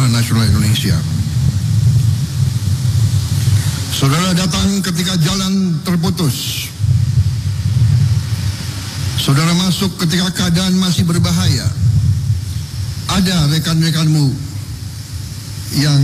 Taman Nasional Indonesia. Saudara datang ketika jalan terputus. Saudara masuk ketika keadaan masih berbahaya. Ada rekan-rekanmu yang